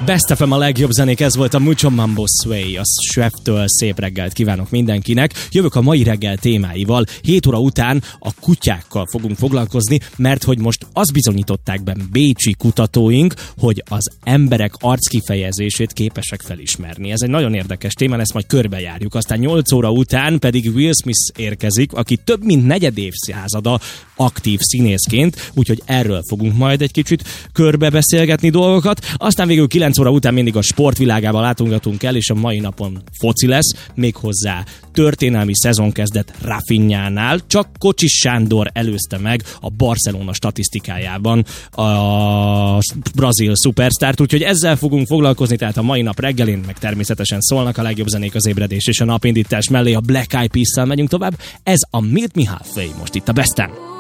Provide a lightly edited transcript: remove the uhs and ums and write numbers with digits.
Best FM a legjobb zenék, ez volt a Mucho Mambo Sway, a Chef-től szép reggelt kívánok mindenkinek. Jövök a mai reggel témáival, 7 óra után a kutyákkal fogunk foglalkozni, mert hogy most azt bizonyították be bécsi kutatóink, hogy az emberek arckifejezését képesek felismerni. Ez egy nagyon érdekes téma, ezt majd körbejárjuk. Aztán 8 óra után pedig Will Smith érkezik, aki több mint negyed évszázada aktív színészként, úgyhogy erről fogunk majd egy kicsit körbebeszélgetni dolgokat. Aztán végül 9 óra után mindig a sportvilágába látogatunk el, és a mai napon foci lesz, méghozzá történelmi szezonkezdet Rafinhánál. Csak Kocsis Sándor előzte meg a Barcelona statisztikájában a brazil szupersztárt, úgyhogy ezzel fogunk foglalkozni, tehát a mai nap reggelén, meg természetesen szólnak a legjobb zenék, az ébredés és a napindítás mellé a Black Eyed Peas-szel megyünk tovább. Ez a Meet Me Halfway most itt a Besten.